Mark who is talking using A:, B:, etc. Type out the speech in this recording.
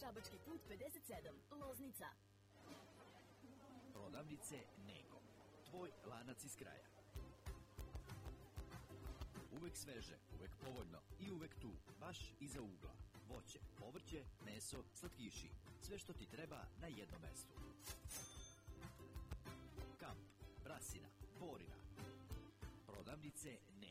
A: Šabački put 57, Loznica.
B: Prodavnice Nego, tvoj lanac iz kraja. Uvek sveže, uvek povoljno i uvek tu, baš iza ugla. Voće, povrće, meso, slatkiši. Sve što ti treba na jednom mestu. Kamp, Brasina, Borina. Prodavnice Nego.